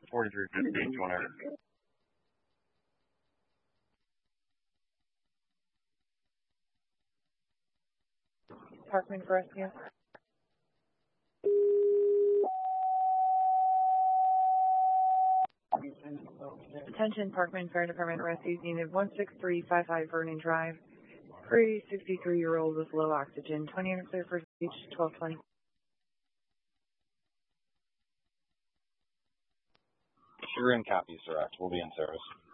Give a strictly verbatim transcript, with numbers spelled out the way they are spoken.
forty-three fifty, twenty. Parkman for rescue. Attention, Parkman Fire Department rescues unit one six three five five Vernon Drive. Three sixty-three-year-old with low oxygen. twenty minutes there for speech, twelve twenty. You're in copy, sir. We'll be in service.